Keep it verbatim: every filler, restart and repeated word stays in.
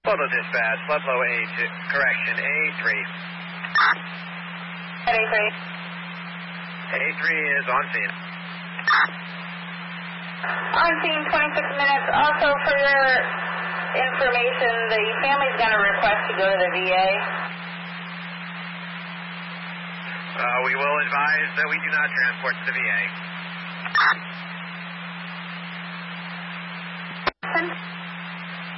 Photo dispatch, Ludlow A two, correction, A three. A three. A three is on scene. On scene, twenty-six minutes. Also, for your information, the family's going to request to go to the V A. Uh, we will advise that we do not transport to the V A. Ten.